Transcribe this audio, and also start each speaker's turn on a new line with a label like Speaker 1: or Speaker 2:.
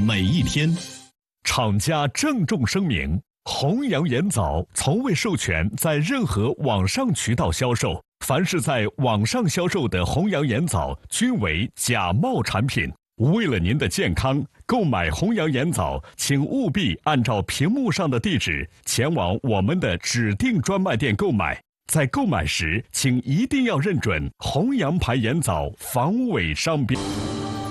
Speaker 1: 每一天。
Speaker 2: 厂家郑重声明：弘扬盐枣从未授权在任何网上渠道销售，凡是在网上销售的弘扬盐枣均为假冒产品。为了您的健康，购买弘扬盐枣，请务必按照屏幕上的地址前往我们的指定专卖店购买。在购买时，请一定要认准弘扬牌盐枣防伪商标。